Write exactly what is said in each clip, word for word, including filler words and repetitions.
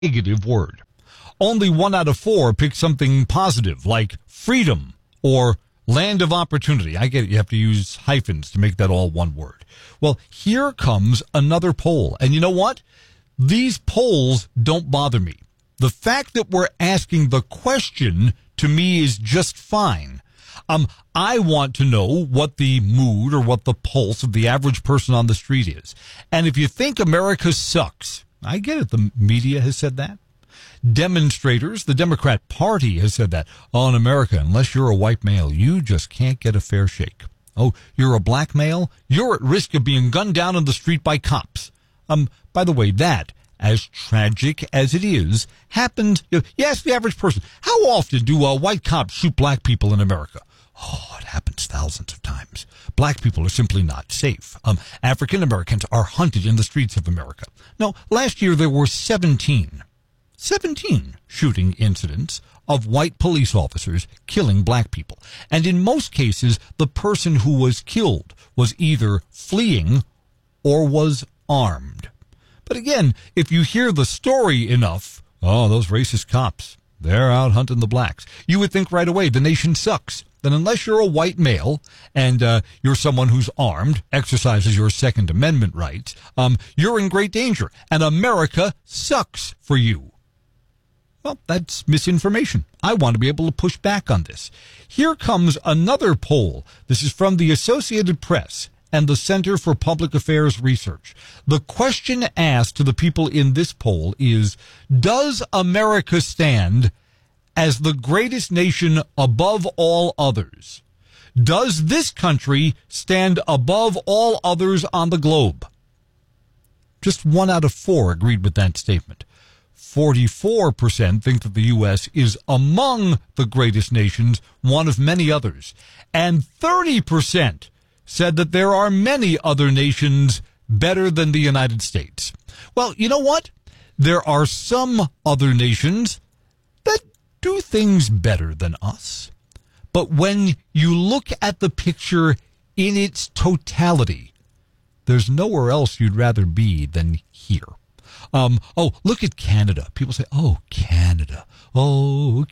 negative word. Only one out of four pick something positive, like freedom or land of opportunity. I get it. You have to use hyphens to make that all one word. Well, here comes another poll. And you know what? These polls don't bother me. The fact that we're asking the question, to me, is just fine. Um, I want to know what the mood or what the pulse of the average person on the street is. And if you think America sucks, I get it. The media has said that. Demonstrators, the Democrat Party has said that. Oh, in America, unless you're a white male, you just can't get a fair shake. Oh, you're a black male? You're at risk of being gunned down on the street by cops. Um, by the way, that, as tragic as it is, happens. You know, you ask the average person, how often do uh, white cops shoot black people in America? Oh, it happens thousands of times. Black people are simply not safe. Um, African Americans are hunted in the streets of America. No, last year there were seventeen. seventeen shooting incidents of white police officers killing black people. And in most cases, the person who was killed was either fleeing or was armed. But again, if you hear the story enough, oh, those racist cops, they're out hunting the blacks, you would think right away the nation sucks. Then unless you're a white male and uh, you're someone who's armed, exercises your Second Amendment rights, um, you're in great danger. And America sucks for you. Well, that's misinformation. I want to be able to push back on this. Here comes another poll. This is from the Associated Press and the Center for Public Affairs Research. The question asked to the people in this poll is, does America stand as the greatest nation above all others? Does this country stand above all others on the globe? Just one out of four agreed with that statement. forty-four percent think that the U S is among the greatest nations, one of many others. And thirty percent said that there are many other nations better than the United States. Well, you know what? There are some other nations that do things better than us. But when you look at the picture in its totality, there's nowhere else you'd rather be than here. Um, oh, look at Canada. People say, oh, Canada. Oh,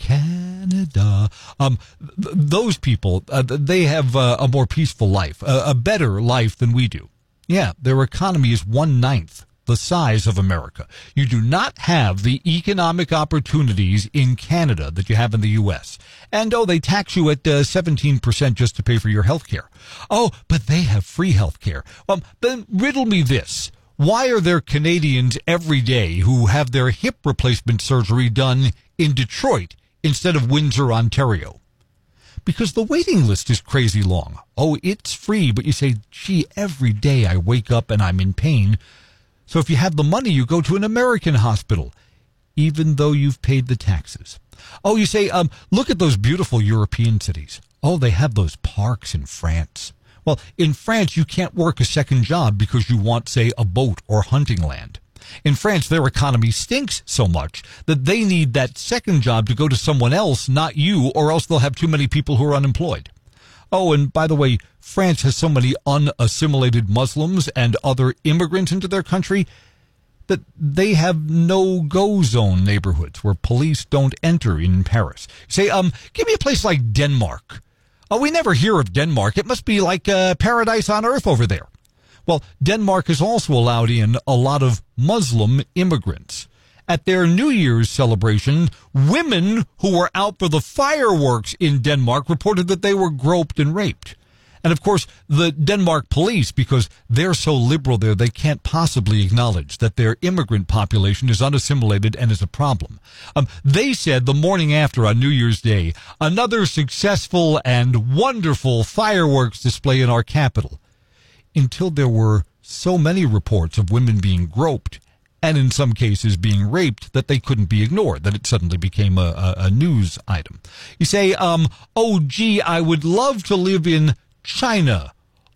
Canada. Um, th- those people, uh, they have uh, a more peaceful life, a-, a better life than we do. Yeah, their economy is one-ninth the size of America. You do not have the economic opportunities in Canada that you have in the U S. And, oh, they tax you at uh, seventeen percent just to pay for your health care. Oh, but they have free health care. Well, then riddle me this. Why are there Canadians every day who have their hip replacement surgery done in Detroit instead of Windsor, Ontario? Because the waiting list is crazy long. Oh, it's free, but you say, gee, every day I wake up and I'm in pain. So if you have the money, you go to an American hospital, even though you've paid the taxes. Oh, you say, um, look at those beautiful European cities. Oh, they have those parks in France. Well, in France, you can't work a second job because you want, say, a boat or hunting land. In France, their economy stinks so much that they need that second job to go to someone else, not you, or else they'll have too many people who are unemployed. Oh, and by the way, France has so many unassimilated Muslims and other immigrants into their country that they have no-go zone neighborhoods where police don't enter in Paris. Say, um, give me a place like Denmark. Oh, we never hear of Denmark. It must be like uh, paradise on earth over there. Well, Denmark has also allowed in a lot of Muslim immigrants. At their New Year's celebration, women who were out for the fireworks in Denmark reported that they were groped and raped. And, of course, the Denmark police, because they're so liberal there, they can't possibly acknowledge that their immigrant population is unassimilated and is a problem. Um, they said the morning after on New Year's Day, another successful and wonderful fireworks display in our capital. Until there were so many reports of women being groped and in some cases being raped that they couldn't be ignored, that it suddenly became a, a, a news item. You say, um, oh, gee, I would love to live in China.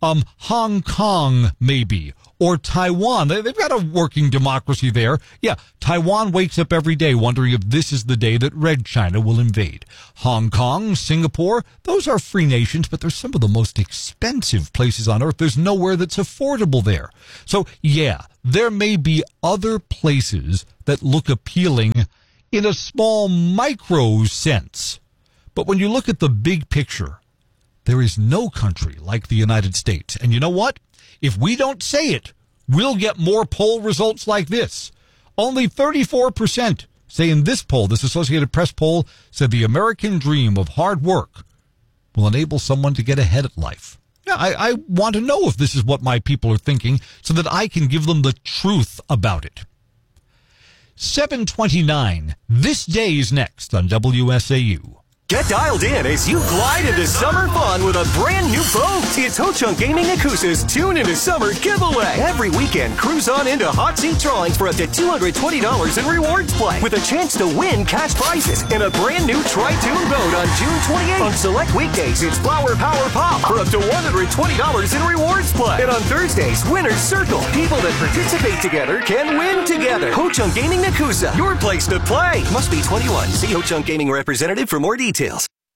Um, Hong Kong, maybe, or Taiwan. They, they've got a working democracy there. Yeah, Taiwan wakes up every day wondering if this is the day that Red China will invade. Hong Kong, Singapore, those are free nations, but they're some of the most expensive places on earth. There's nowhere that's affordable there. So, yeah, there may be other places that look appealing in a small micro sense. But when you look at the big picture, there is no country like the United States. And you know what? If we don't say it, we'll get more poll results like this. Only thirty-four percent say in this poll, this Associated Press poll, said the American dream of hard work will enable someone to get ahead at life. Yeah, I, I want to know if this is what my people are thinking so that I can give them the truth about it. seven twenty-nine. This day is next on W S A U. Get dialed in as you glide into summer fun with a brand new boat. It's Ho Chunk Gaming Nakusa's Tune Into Summer giveaway. Every weekend, cruise on into hot seat drawings for up to two hundred twenty dollars in rewards play with a chance to win cash prizes in a brand new Tri-Tune boat on June twenty-eighth. On select weekdays, it's Flower Power Pop for up to one hundred twenty dollars in rewards play. And on Thursdays, Winner's Circle. People that participate together can win together. Ho Chunk Gaming Nakusa, your place to play. Must be twenty-one. See Ho Chunk Gaming representative for more details.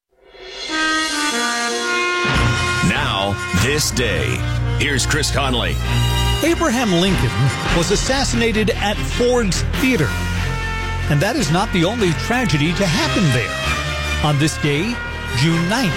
Now, this day. Here's Chris Conley. Abraham Lincoln was assassinated at Ford's Theater. And that is not the only tragedy to happen there. On this day, June ninth.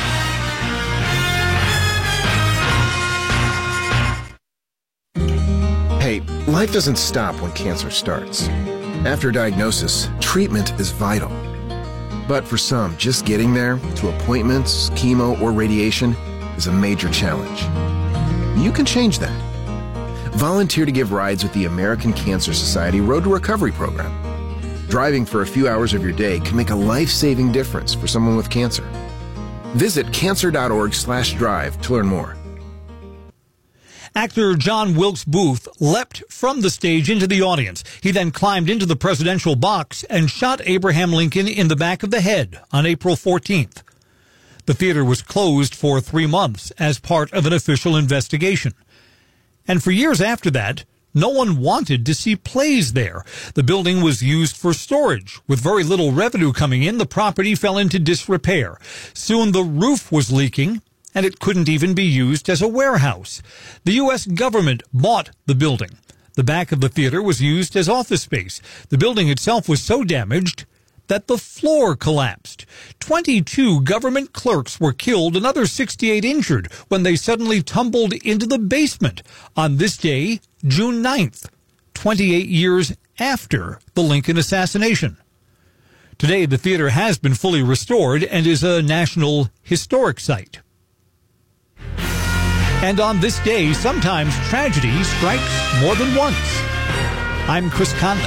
Hey, life doesn't stop when cancer starts. After diagnosis, treatment is vital. But for some, just getting there, to appointments, chemo, or radiation, is a major challenge. You can change that. Volunteer to give rides with the American Cancer Society Road to Recovery program. Driving for a few hours of your day can make a life-saving difference for someone with cancer. Visit cancer.org slash drive to learn more. Actor John Wilkes Booth leapt from the stage into the audience. He then climbed into the presidential box and shot Abraham Lincoln in the back of the head on April fourteenth. The theater was closed for three months as part of an official investigation. And for years after that, no one wanted to see plays there. The building was used for storage. With very little revenue coming in, the property fell into disrepair. Soon the roof was leaking, and it couldn't even be used as a warehouse. The U S government bought the building. The back of the theater was used as office space. The building itself was so damaged that the floor collapsed. twenty-two government clerks were killed, another sixty-eight injured when they suddenly tumbled into the basement on this day, June ninth, twenty-eight years after the Lincoln assassination. Today, the theater has been fully restored and is a National Historic Site. And on this day, sometimes tragedy strikes more than once. I'm Chris Conley.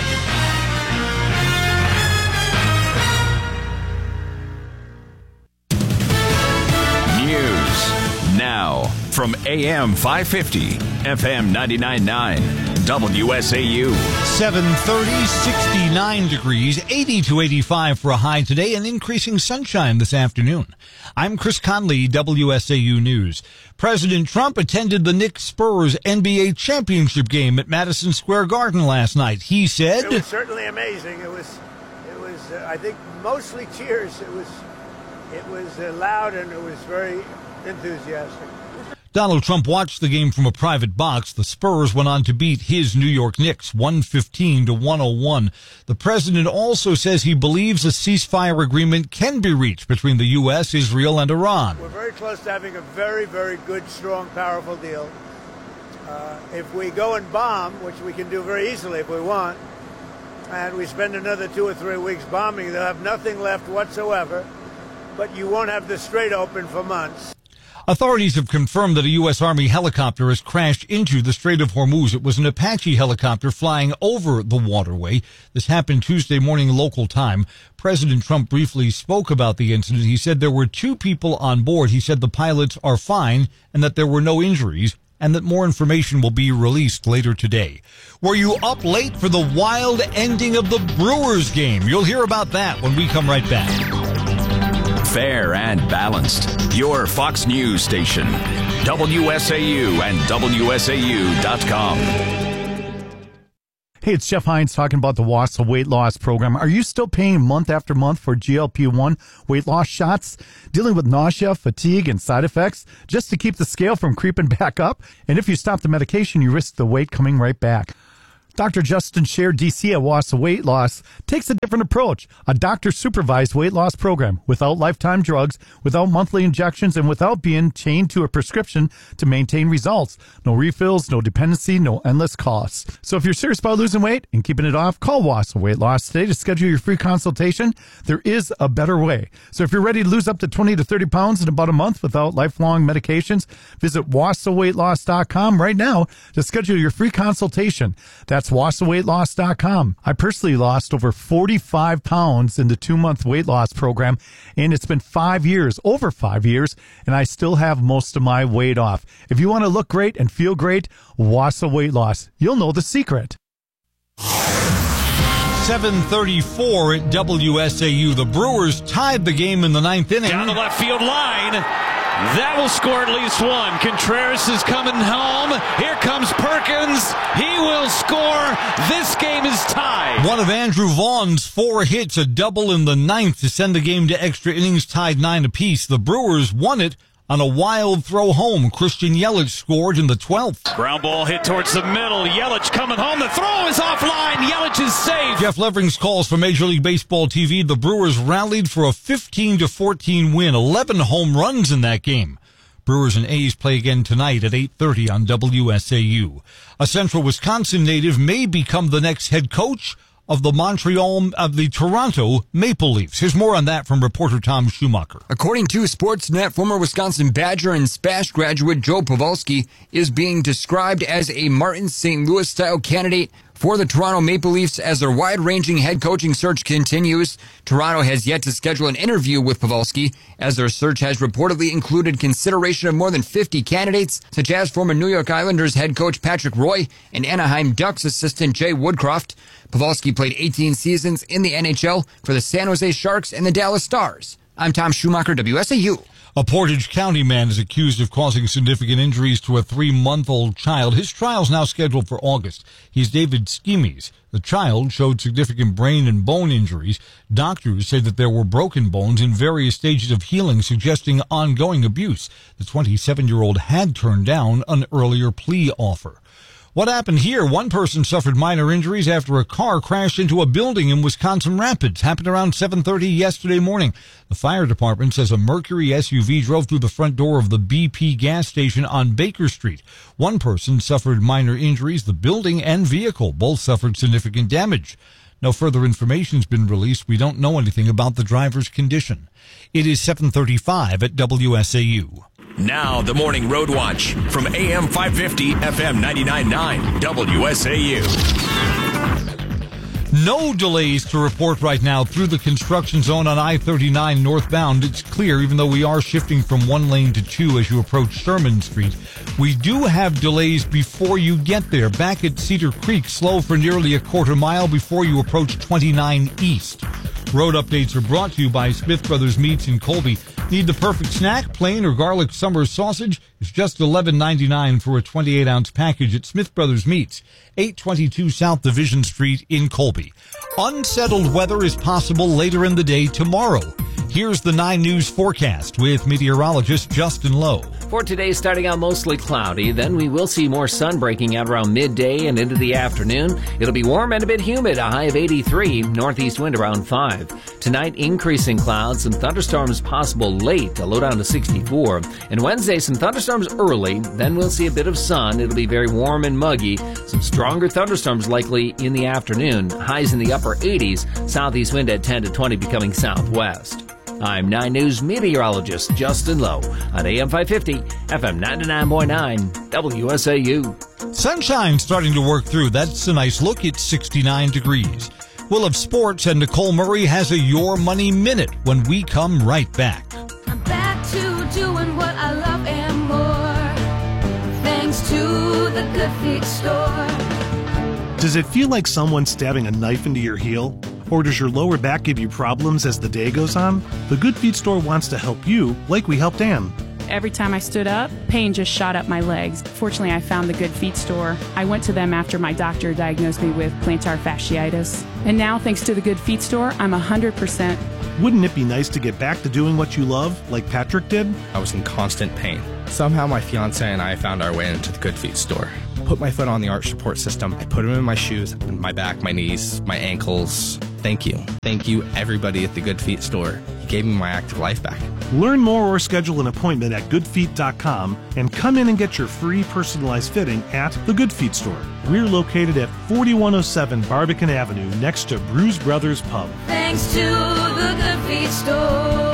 News now from A M five fifty, F M ninety-nine point nine, W S A U. seven thirty, sixty-nine degrees, eighty to eighty-five for a high today, and increasing sunshine this afternoon. I'm Chris Conley, W S A U News. President Trump attended the Knicks Spurs N B A championship game at Madison Square Garden last night. He said, "It was certainly amazing. It was, it was. Uh, I think mostly cheers. It was, it was uh, loud and it was very enthusiastic." Donald Trump watched the game from a private box. The Spurs went on to beat his New York Knicks one fifteen to one oh one. The president also says he believes a ceasefire agreement can be reached between the U S, Israel, and Iran. We're very close to having a very, very good, strong, powerful deal. Uh, if we go and bomb, which we can do very easily if we want, and we spend another two or three weeks bombing, they'll have nothing left whatsoever, but you won't have the Strait open for months. Authorities have confirmed that a U S. Army helicopter has crashed into the Strait of Hormuz. It was an Apache helicopter flying over the waterway. This happened Tuesday morning local time. President Trump briefly spoke about the incident. He said there were two people on board. He said the pilots are fine and that there were no injuries, and that more information will be released later today. Were you up late for the wild ending of the Brewers game? You'll hear about that when we come right back. Fair and balanced. Your Fox News station. W S A U and W S A U dot com. Hey, it's Jeff Hines talking about the Wausau Weight Loss Program. Are you still paying month after month for G L P one weight loss shots? Dealing with nausea, fatigue, and side effects just to keep the scale from creeping back up? And if you stop the medication, you risk the weight coming right back. Doctor Justin Scher, D C at Wausau Weight Loss, takes a different approach. A doctor-supervised weight loss program without lifetime drugs, without monthly injections, and without being chained to a prescription to maintain results. No refills, no dependency, no endless costs. So if you're serious about losing weight and keeping it off, call Wausau Weight Loss today to schedule your free consultation. There is a better way. So if you're ready to lose up to twenty to thirty pounds in about a month without lifelong medications, visit wausau weight loss dot com right now to schedule your free consultation. That's wausau weight loss dot com. I personally lost over forty-five pounds in the two-month weight loss program, and it's been five years, over five years, and I still have most of my weight off. If you want to look great and feel great, Wausau Weight Loss. You'll know the secret. seven thirty-four at W S A U. The Brewers tied the game in the ninth inning. Down the left field line. That will score at least one. Contreras is coming home. Here comes Perkins. He will score. This game is tied. One of Andrew Vaughn's four hits, a double in the ninth to send the game to extra innings, tied nine apiece. The Brewers won it on a wild throw home. Christian Yelich scored in the twelfth. Ground ball hit towards the middle. Yelich coming home. The throw is offline. Yelich is safe. Jeff Levering's calls for Major League Baseball T V. The Brewers rallied for a fifteen to fourteen win. eleven home runs in that game. Brewers and A's play again tonight at eight thirty on W S A U. A Central Wisconsin native may become the next head coach of the Montreal, of the Toronto Maple Leafs. Here's more on that from reporter Tom Schumacher. According to Sportsnet, former Wisconsin Badger and Spash graduate Joe Pavelski is being described as a Martin Saint Louis-style candidate for the Toronto Maple Leafs as their wide-ranging head coaching search continues. Toronto has yet to schedule an interview with Pavelski, as their search has reportedly included consideration of more than fifty candidates, such as former New York Islanders head coach Patrick Roy and Anaheim Ducks assistant Jay Woodcroft. Pavelski played eighteen seasons in the N H L for the San Jose Sharks and the Dallas Stars. I'm Tom Schumacher, W S A U. A Portage County man is accused of causing significant injuries to a three-month-old child. His trial is now scheduled for August. He's David Schemes. The child showed significant brain and bone injuries. Doctors say that there were broken bones in various stages of healing, suggesting ongoing abuse. The twenty-seven-year-old had turned down an earlier plea offer. What happened here? One person suffered minor injuries after a car crashed into a building in Wisconsin Rapids. Happened around seven thirty yesterday morning. The fire department says a Mercury S U V drove through the front door of the B P gas station on Baker Street. One person suffered minor injuries. The building and vehicle both suffered significant damage. No further information has been released. We don't know anything about the driver's condition. It is seven thirty-five at W S A U. Now, the Morning Road Watch from A M five fifty, F M ninety-nine point nine, W S A U. No delays to report right now through the construction zone on I thirty-nine northbound. It's clear, even though we are shifting from one lane to two as you approach Sherman Street. We do have delays before you get there. Back at Cedar Creek, slow for nearly a quarter mile before you approach twenty-nine East. Road updates are brought to you by Smith Brothers Meats in Colby. Need the perfect snack? Plain or garlic summer sausage? It's just eleven ninety-nine for a twenty-eight ounce package at Smith Brothers Meats, eight twenty-two South Division Street in Colby. Unsettled weather is possible later in the day tomorrow. Here's the nine News forecast with meteorologist Justin Lowe. For today, starting out mostly cloudy, then we will see more sun breaking out around midday and into the afternoon. It'll be warm and a bit humid, a high of eighty-three, northeast wind around five. Tonight, increasing clouds, some thunderstorms possible late, a low down to sixty-four. And Wednesday, some thunderstorms early, then we'll see a bit of sun. It'll be very warm and muggy. Some stronger thunderstorms likely in the afternoon, highs in the upper eighties, southeast wind at ten to twenty becoming southwest. I'm nine News meteorologist Justin Lowe on A M five fifty, F M ninety-nine point nine, W S A U. Sunshine starting to work through. That's a nice look. It's sixty-nine degrees. We'll have sports, and Nicole Murray has a Your Money Minute when we come right back. I'm back to doing what I love and more, thanks to the Good Feet store. Does it feel like someone stabbing a knife into your heel? Or does your lower back give you problems as the day goes on? The Good Feet store wants to help you, like we helped Ann. Every time I stood up, pain just shot up my legs. Fortunately, I found the Good Feet store. I went to them after my doctor diagnosed me with plantar fasciitis. And now, thanks to the Good Feet store, I'm one hundred percent. Wouldn't it be nice to get back to doing what you love, like Patrick did? I was in constant pain. Somehow my fiance and I found our way into the Good Feet store. Put my foot on the arch support system. I put them in my shoes, my back, my knees, my ankles. Thank you. Thank you, everybody at the Good Feet store. You gave me my active life back. Learn more or schedule an appointment at good feet dot com and come in and get your free personalized fitting at the Good Feet store. We're located at forty-one oh seven Barbican Avenue next to Bruise Brothers Pub. Thanks to the Good Feet store.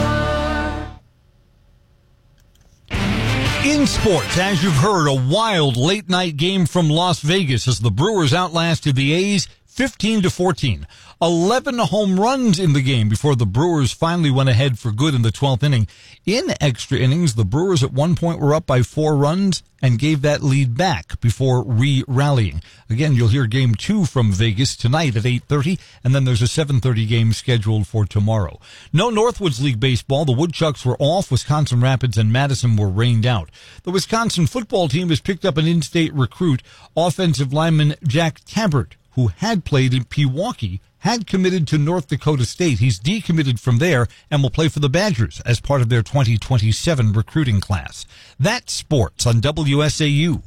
In sports, as you've heard, a wild late-night game from Las Vegas as the Brewers outlasted the A's fifteen to fourteen. eleven home runs in the game before the Brewers finally went ahead for good in the twelfth inning. In extra innings, the Brewers at one point were up by four runs and gave that lead back before re-rallying. Again, you'll hear game two from Vegas tonight at eight thirty, and then there's a seven thirty game scheduled for tomorrow. No Northwoods League baseball. The Woodchucks were off. Wisconsin Rapids and Madison were rained out. The Wisconsin football team has picked up an in-state recruit, offensive lineman Jack Tabbert, who had played in Pewaukee, had committed to North Dakota State. He's decommitted from there and will play for the Badgers as part of their twenty twenty-seven recruiting class. That's sports on W S A U.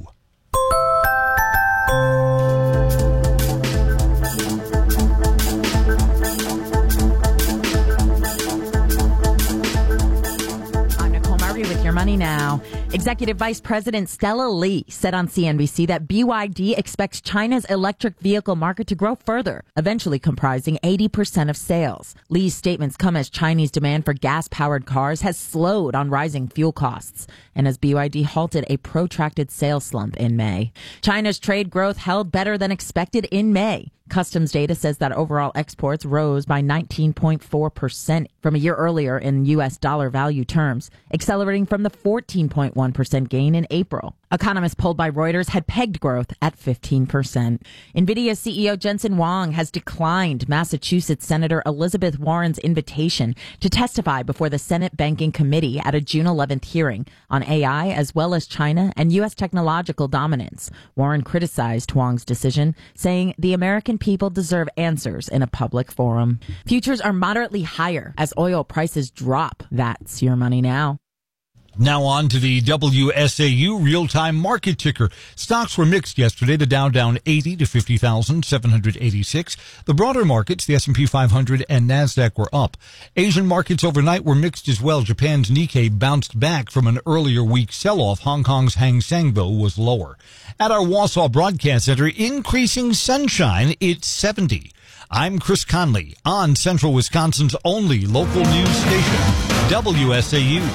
With your money now. Executive Vice President Stella Lee said on C N B C that B Y D expects China's electric vehicle market to grow further, eventually comprising eighty percent of sales. Lee's statements come as Chinese demand for gas-powered cars has slowed on rising fuel costs, and as B Y D halted a protracted sales slump in May. China's trade growth held better than expected in May. Customs data says that overall exports rose by nineteen point four percent from a year earlier in U S dollar value terms, accelerating from the fourteen point one percent gain in April. Economists polled by Reuters had pegged growth at fifteen percent. NVIDIA C E O Jensen Huang has declined Massachusetts Senator Elizabeth Warren's invitation to testify before the Senate Banking Committee at a June eleventh hearing on A I as well as China and U S technological dominance. Warren criticized Huang's decision, saying the American people deserve answers in a public forum. Futures are moderately higher as oil prices drop. That's your money now. Now on to the W S A U real-time market ticker. Stocks were mixed yesterday. The Dow down eighty to fifty thousand seven hundred eighty-six. The broader markets, the S and P five hundred and NASDAQ, were up. Asian markets overnight were mixed as well. Japan's Nikkei bounced back from an earlier week sell-off. Hong Kong's Hang Seng, though, was lower. At our Wausau Broadcast Center, increasing sunshine, it's seventy. I'm Chris Conley on Central Wisconsin's only local news station, W S A U.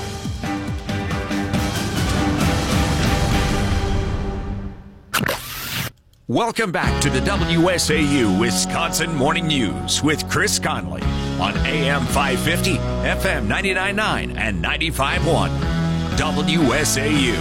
Welcome back to the W S A U Wisconsin Morning News with Chris Conley on A M five fifty, F M ninety-nine point nine, and ninety-five point one W S A U.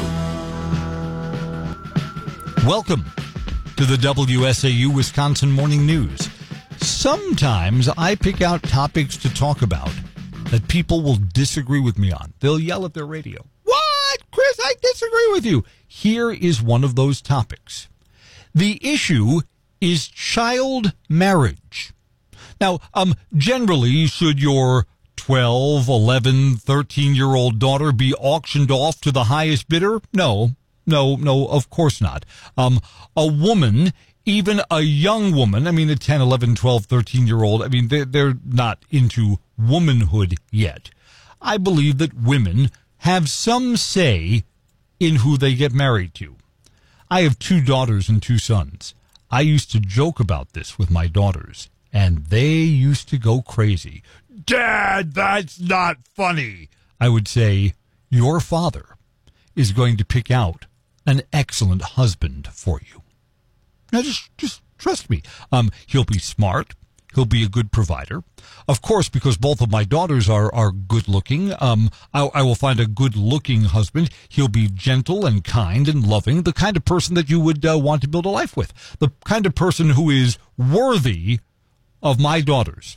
Welcome to the W S A U Wisconsin Morning News. Sometimes I pick out topics to talk about that people will disagree with me on. They'll yell at their radio. What? Chris, I disagree with you. Here is one of those topics. The issue is child marriage. Now, um, generally, should your twelve, eleven, thirteen-year-old daughter be auctioned off to the highest bidder? No, no, no, of course not. Um, a woman, even a young woman, I mean, a ten, eleven, twelve, thirteen-year-old, I mean, they're, they're not into womanhood yet. I believe that women have some say in who they get married to. I have two daughters and two sons. I used to joke about this with my daughters, and they used to go crazy. Dad, that's not funny. I would say, your father is going to pick out an excellent husband for you. Now, just, just trust me. Um, he'll be smart. He'll be a good provider. Of course, because both of my daughters are, are good looking, um, I, I will find a good looking husband. He'll be gentle and kind and loving, the kind of person that you would uh, want to build a life with, the kind of person who is worthy of my daughters.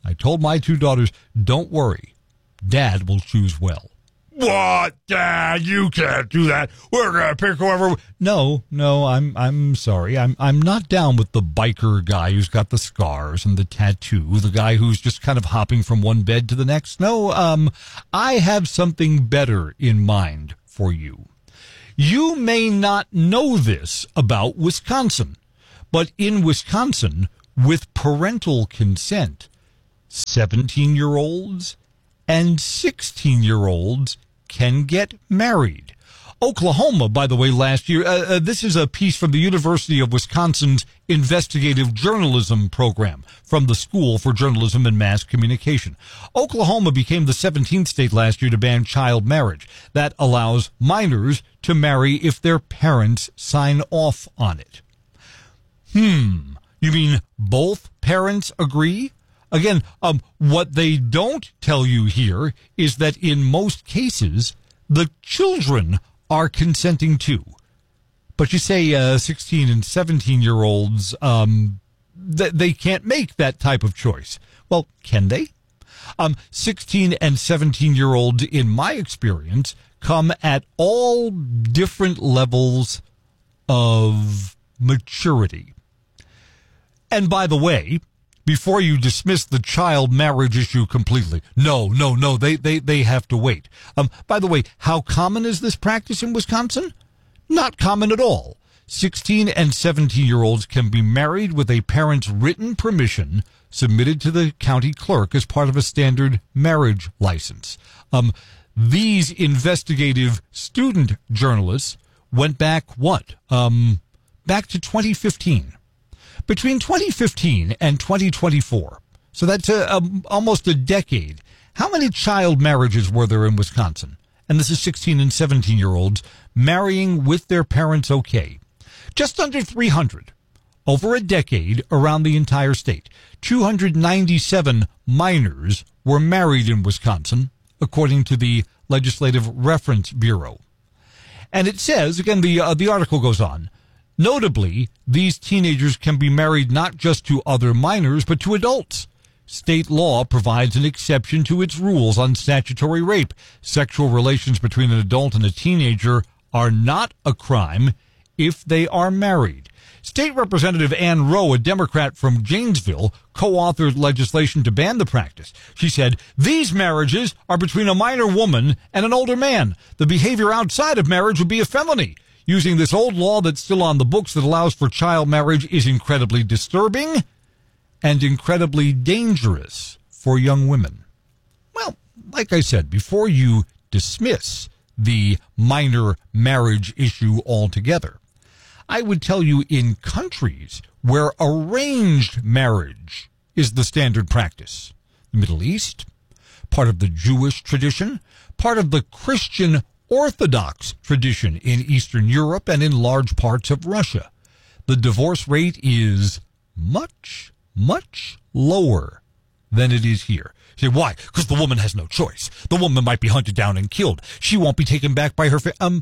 I told my two daughters, don't worry, Dad will choose well. What, Dad? You can't do that. We're gonna pick whoever. No, no, I'm I'm sorry. I'm I'm not down with the biker guy who's got the scars and the tattoo, the guy who's just kind of hopping from one bed to the next. No, um, I have something better in mind for you. You may not know this about Wisconsin, but in Wisconsin, with parental consent, seventeen-year-olds and sixteen-year-olds can get married. Oklahoma, by the way, last year, uh, uh, this is a piece from the University of Wisconsin's investigative journalism program from the School for Journalism and Mass Communication. Oklahoma became the seventeenth state last year to ban child marriage. That allows minors to marry if their parents sign off on it. Hmm, you mean both parents agree? Again, um, what they don't tell you here is that in most cases, the children are consenting too. But you say uh, sixteen and seventeen-year-olds, um, th- they can't make that type of choice. Well, can they? Um, sixteen and seventeen-year-olds, in my experience, come at all different levels of maturity. And by the way, before you dismiss the child marriage issue completely, no, no, no, they, they, they have to wait. Um, by the way, how common is this practice in Wisconsin? Not common at all. sixteen and seventeen-year-olds can be married with a parent's written permission submitted to the county clerk as part of a standard marriage license. Um, these investigative student journalists went back, what? Um, back to twenty fifteen. Between twenty fifteen and twenty twenty-four, so that's uh, um, almost a decade, how many child marriages were there in Wisconsin? And this is sixteen and seventeen-year-olds marrying with their parents okay. Just under three hundred. Over a decade around the entire state. two hundred ninety-seven minors were married in Wisconsin, according to the Legislative Reference Bureau. And it says, again, the uh, the article goes on, notably, these teenagers can be married not just to other minors, but to adults. State law provides an exception to its rules on statutory rape. Sexual relations between an adult and a teenager are not a crime if they are married. State Representative Ann Rowe, a Democrat from Janesville, co-authored legislation to ban the practice. She said, these marriages are between a minor woman and an older man. The behavior outside of marriage would be a felony. Using this old law that's still on the books that allows for child marriage is incredibly disturbing and incredibly dangerous for young women. Well, like I said, before you dismiss the minor marriage issue altogether, I would tell you in countries where arranged marriage is the standard practice, the Middle East, part of the Jewish tradition, part of the Christian Orthodox tradition in Eastern Europe and in large parts of Russia, the divorce rate is much, much lower than it is here. You say, why? Because the woman has no choice. The woman might be hunted down and killed. She won't be taken back by her fa- Um,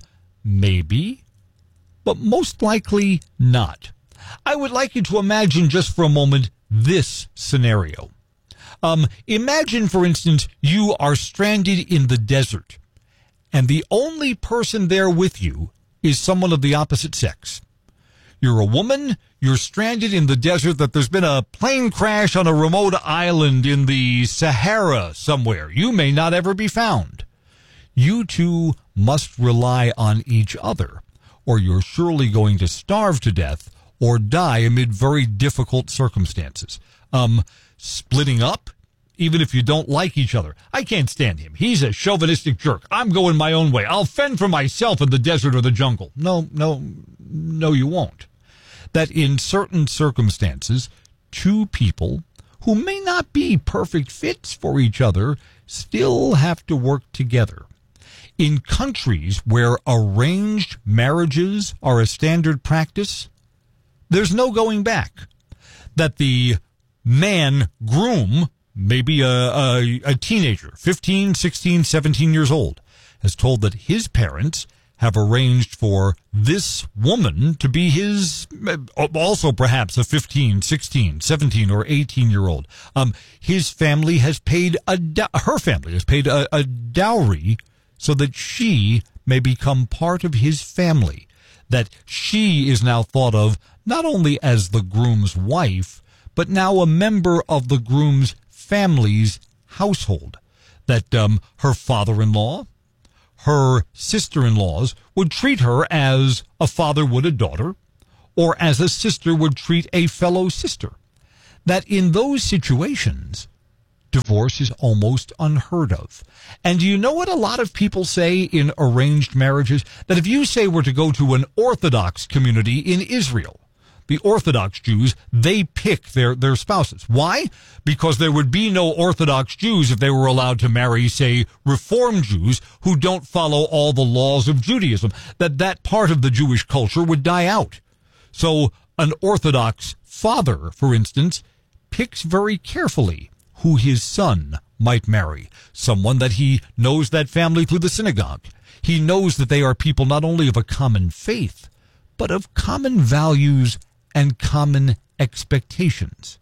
maybe, but most likely not. I would like you to imagine just for a moment this scenario. Um, imagine, for instance, you are stranded in the desert, and the only person there with you is someone of the opposite sex. You're a woman, you're stranded in the desert, that there's been a plane crash on a remote island in the Sahara somewhere. You may not ever be found. You two must rely on each other, or you're surely going to starve to death or die amid very difficult circumstances. Um, splitting up, even if you don't like each other. I can't stand him. He's a chauvinistic jerk. I'm going my own way. I'll fend for myself in the desert or the jungle. No, no, no, you won't. That in certain circumstances, two people who may not be perfect fits for each other still have to work together. In countries where arranged marriages are a standard practice, there's no going back. That the man groom, maybe a, a, a teenager, fifteen, sixteen, seventeen years old, has told that his parents have arranged for this woman to be his, also perhaps a fifteen, sixteen, seventeen, or eighteen-year-old. Um, his family has paid, a her family has paid a, a dowry so that she may become part of his family, that she is now thought of not only as the groom's wife, but now a member of the groom's family's household, that um, her father-in-law, her sister-in-laws would treat her as a father would a daughter, or as a sister would treat a fellow sister. That in those situations, divorce is almost unheard of. And do you know what a lot of people say in arranged marriages? That if you say we're to go to an Orthodox community in Israel, the Orthodox Jews, they pick their, their spouses. Why? Because there would be no Orthodox Jews if they were allowed to marry, say, Reform Jews who don't follow all the laws of Judaism. That that part of the Jewish culture would die out. So an Orthodox father, for instance, picks very carefully who his son might marry. Someone that he knows that family through the synagogue. He knows that they are people not only of a common faith, but of common values and common expectations.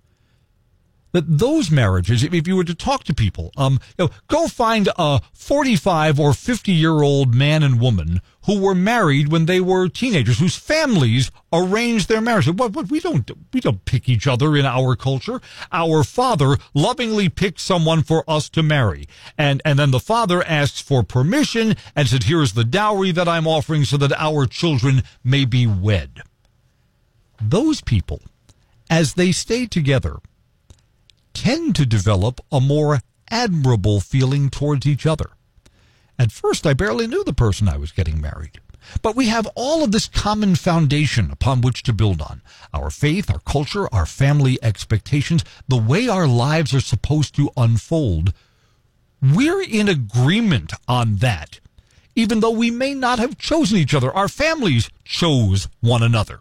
That those marriages, if you were to talk to people, um, you know, go find a forty-five or fifty-year-old man and woman who were married when they were teenagers, whose families arranged their marriage. What, what, we don't, we don't pick each other in our culture. Our father lovingly picked someone for us to marry, and and then the father asks for permission and said, "Here's the dowry that I'm offering, so that our children may be wed." Those people, as they stay together, tend to develop a more admirable feeling towards each other. At first, I barely knew the person I was getting married. But we have all of this common foundation upon which to build on. Our faith, our culture, our family expectations, the way our lives are supposed to unfold. We're in agreement on that, even though we may not have chosen each other. Our families chose one another.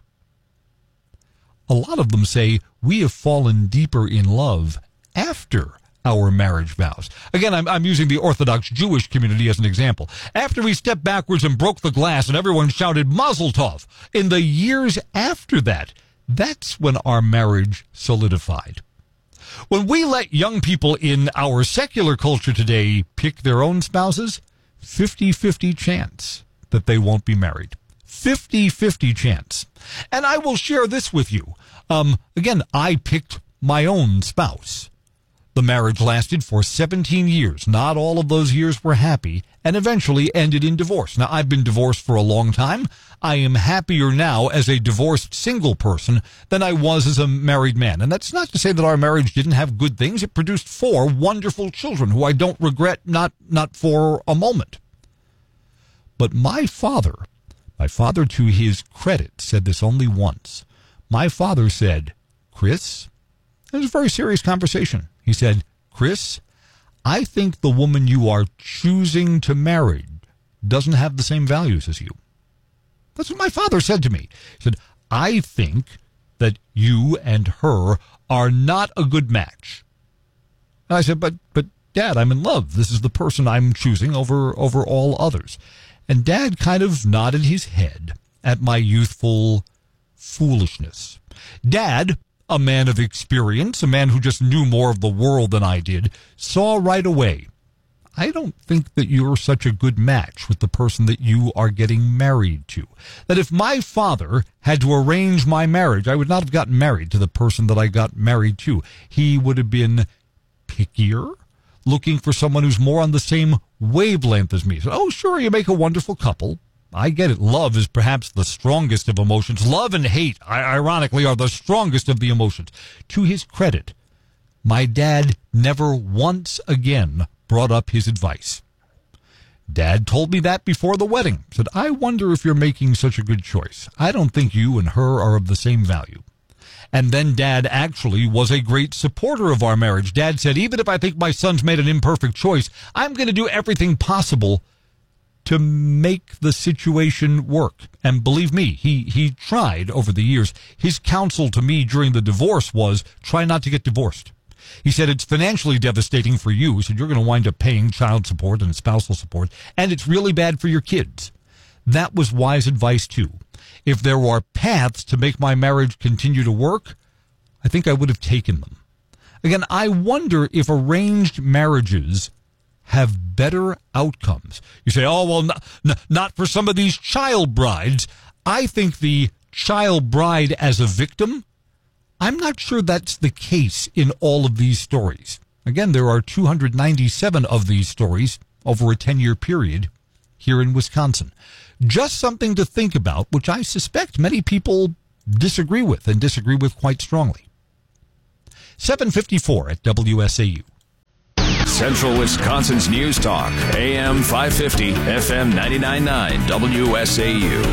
A lot of them say we have fallen deeper in love after our marriage vows. Again, I'm, I'm using the Orthodox Jewish community as an example. After we stepped backwards and broke the glass and everyone shouted Mazel Tov, in the years after that, that's when our marriage solidified. When we let young people in our secular culture today pick their own spouses, fifty-fifty chance that they won't be married. fifty-fifty chance. And I will share this with you. Um, again, I picked my own spouse. The marriage lasted for seventeen years. Not all of those years were happy, and eventually ended in divorce. Now, I've been divorced for a long time. I am happier now as a divorced single person than I was as a married man. And that's not to say that our marriage didn't have good things. It produced four wonderful children who I don't regret, not, not for a moment. But my father, my father, to his credit, said this only once. My father said, Chris, it was a very serious conversation. He said, Chris, I think the woman you are choosing to marry doesn't have the same values as you. That's what my father said to me. He said, I think that you and her are not a good match. And I said, but, but Dad, I'm in love. This is the person I'm choosing over, over all others. And Dad kind of nodded his head at my youthful foolishness. Dad, a man of experience, a man who just knew more of the world than I did, saw right away, I don't think that you're such a good match with the person that you are getting married to. That if my father had to arrange my marriage, I would not have gotten married to the person that I got married to. He would have been pickier, looking for someone who's more on the same wavelength as me. So, oh, sure, you make a wonderful couple. I get it. Love is perhaps the strongest of emotions. Love and hate, ironically, are the strongest of the emotions. To his credit, my dad never once again brought up his advice. Dad told me that before the wedding. Said, I wonder if you're making such a good choice. I don't think you and her are of the same value. And then Dad actually was a great supporter of our marriage. Dad said, even if I think my son's made an imperfect choice, I'm going to do everything possible to make the situation work. And believe me, he, he tried over the years. His counsel to me during the divorce was, try not to get divorced. He said, it's financially devastating for you. He said, you're going to wind up paying child support and spousal support, and it's really bad for your kids. that was wise advice too. If there were paths to make my marriage continue to work, I think I would have taken them. Again, I wonder if arranged marriages have better outcomes. You say, oh, well, not, not for some of these child brides. I think the child bride as a victim, I'm not sure that's the case in all of these stories. Again, there are two hundred ninety-seven of these stories over a ten-year period here in Wisconsin. Just something to think about, which I suspect many people disagree with and disagree with quite strongly. seven fifty-four at W S A U. Central Wisconsin's News Talk, A M five fifty, F M ninety-nine point nine, W S A U.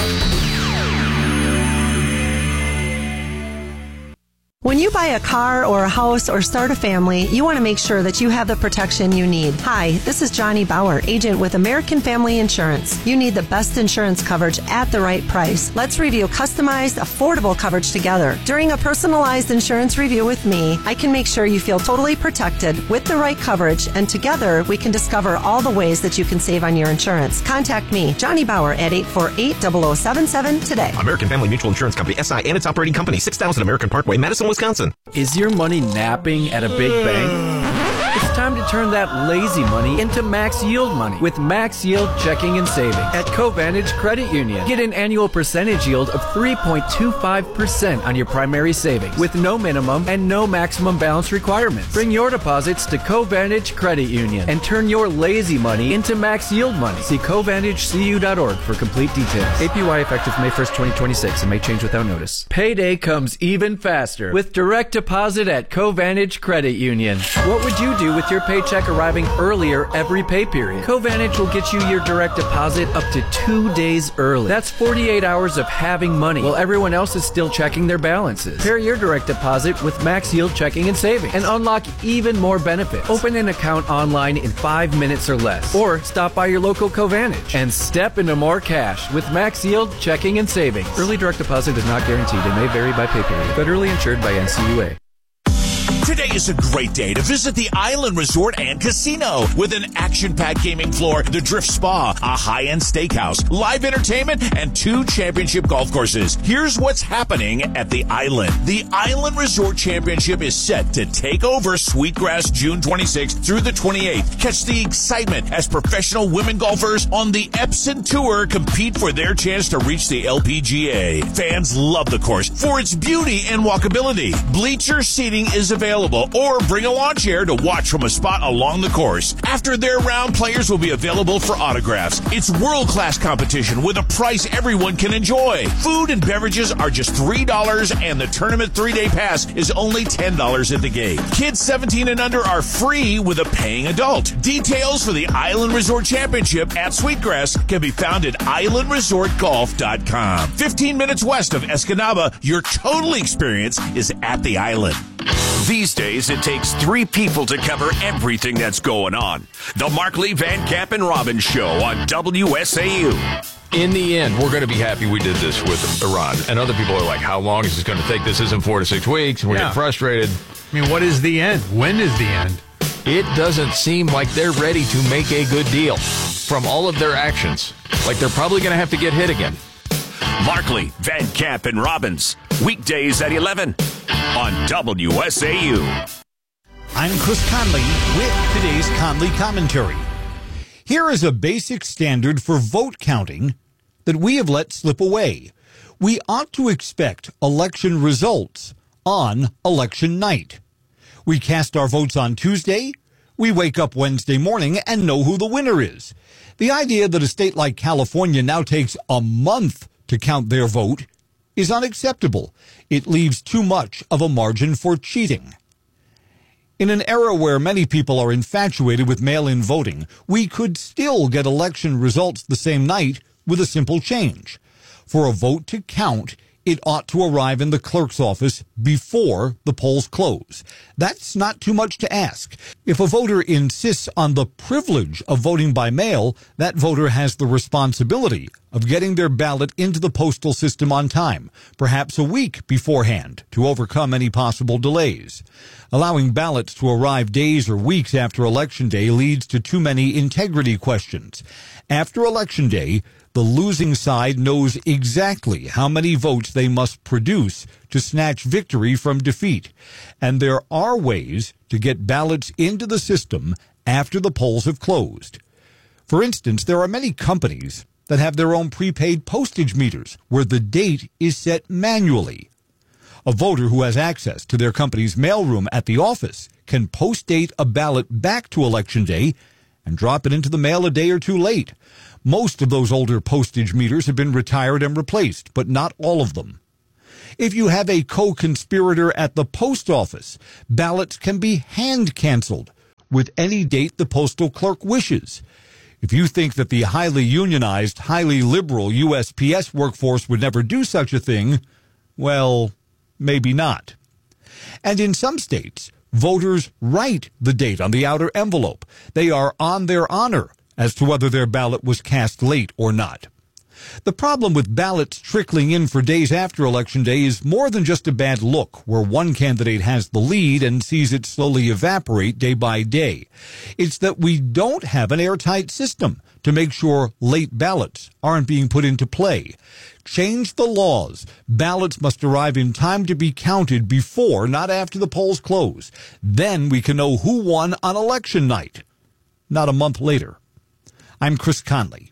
When you buy a car or a house or start a family, you want to make sure that you have the protection you need. Hi, this is Johnny Bauer, agent with American Family Insurance. You need the best insurance coverage at the right price. Let's review customized, affordable coverage together. During a personalized insurance review with me, I can make sure you feel totally protected with the right coverage, and together we can discover all the ways that you can save on your insurance. Contact me, Johnny Bauer, at eight four eight, zero zero seven seven today. American Family Mutual Insurance Company, S I, and its operating company, six thousand American Parkway, Madison, Wisconsin. Is your money napping at a big bank? It's time to turn that lazy money into max yield money with Max Yield Checking and Savings at Covantage Credit Union. Get an annual percentage yield of three point two five percent on your primary savings with no minimum and no maximum balance requirements. Bring your deposits to Covantage Credit Union and turn your lazy money into max yield money. See covantage c u dot org for complete details. A P Y effective May first, twenty twenty-six and may change without notice. Payday comes even faster with direct deposit at Covantage Credit Union. What would you do with your paycheck arriving earlier every pay period? Covantage will get you your direct deposit up to two days early. That's forty-eight hours of having money while everyone else is still checking their balances. Pair your direct deposit with Max Yield Checking and Savings and unlock even more benefits. Open an account online in five minutes or less, or stop by your local Covantage and step into more cash with Max Yield Checking and Savings. Early direct deposit is not guaranteed and may vary by pay period. Federally insured by N C U A. Today is a great day to visit the Island Resort and Casino with an action-packed gaming floor, the Drift Spa, a high-end steakhouse, live entertainment, and two championship golf courses. Here's what's happening at the Island. The Island Resort Championship is set to take over Sweetgrass June twenty-sixth through the twenty-eighth. Catch the excitement as professional women golfers on the Epson Tour compete for their chance to reach the L P G A. Fans love the course for its beauty and walkability. Bleacher seating is available, or bring a lawn chair to watch from a spot along the course. After their round, players will be available for autographs. It's world-class competition with a price everyone can enjoy. Food and beverages are just three dollars, and the tournament three-day pass is only ten dollars at the gate. Kids seventeen and under are free with a paying adult. Details for the Island Resort Championship at Sweetgrass can be found at island resort golf dot com. fifteen minutes west of Escanaba, your total experience is at the Island. These days, it takes three people to cover everything that's going on. The Markley, Van Camp, and Robbins Show on W S A U. In the end, we're going to be happy we did this with Iran. And other people are like, how long is this going to take? This isn't four to six weeks. And we're Yeah. getting frustrated. I mean, what is the end? When is the end? It doesn't seem like they're ready to make a good deal from all of their actions. Like they're probably going to have to get hit again. Markley, Van Camp, and Robbins. Weekdays at eleven on W S A U. I'm Chris Conley with today's Conley Commentary. Here is a basic standard for vote counting that we have let slip away. We ought to expect election results on election night. We cast our votes on Tuesday. We wake up Wednesday morning and know who the winner is. The idea that a state like California now takes a month to count their vote is unacceptable. It leaves too much of a margin for cheating. In an era where many people are infatuated with mail-in voting, we could still get election results the same night with a simple change. For a vote to count, it ought to arrive in the clerk's office before the polls close. That's not too much to ask. If a voter insists on the privilege of voting by mail, that voter has the responsibility of getting their ballot into the postal system on time, perhaps a week beforehand, to overcome any possible delays. Allowing ballots to arrive days or weeks after Election Day leads to too many integrity questions. After Election Day, The losing side knows exactly how many votes they must produce to snatch victory from defeat. And there are ways to get ballots into the system after the polls have closed. For instance, there are many companies that have their own prepaid postage meters where the date is set manually. A voter who has access to their company's mailroom at the office can post-date a ballot back to Election Day and drop it into the mail a day or two late. Most of those older postage meters have been retired and replaced, but not all of them. If you have a co-conspirator at the post office, ballots can be hand-canceled with any date the postal clerk wishes. If you think that the highly unionized, highly liberal U S P S workforce would never do such a thing, well, maybe not. And in some states, voters write the date on the outer envelope. They are on their honor as to whether their ballot was cast late or not. The problem with ballots trickling in for days after Election Day is more than just a bad look, where one candidate has the lead and sees it slowly evaporate day by day. It's that we don't have an airtight system to make sure late ballots aren't being put into play. Change the laws. Ballots must arrive in time to be counted before, not after the polls close. Then we can know who won on election night, not a month later. I'm Chris Conley.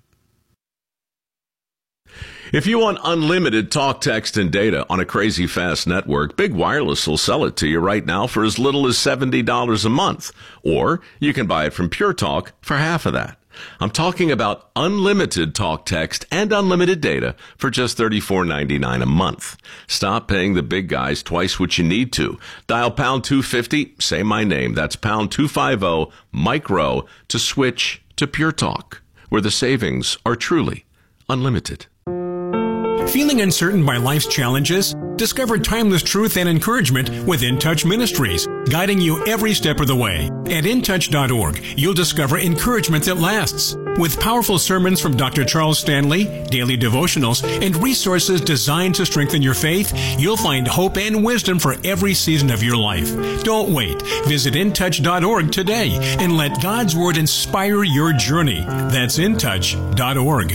If you want unlimited talk, text, and data on a crazy fast network, Big Wireless will sell it to you right now for as little as seventy dollars a month. Or you can buy it from Pure Talk for half of that. I'm talking about unlimited talk, text, and unlimited data for just thirty-four ninety-nine a month. Stop paying the big guys twice what you need to. Dial pound two fifty, say my name. That's pound two fifty, micro, to switch to Pure Talk, where the savings are truly unlimited. Feeling uncertain by life's challenges? Discover timeless truth and encouragement with In Touch Ministries, guiding you every step of the way. At in touch dot org, you'll discover encouragement that lasts. With powerful sermons from Doctor Charles Stanley, daily devotionals, and resources designed to strengthen your faith, you'll find hope and wisdom for every season of your life. Don't wait. Visit in touch dot org today and let God's Word inspire your journey. That's in touch dot org.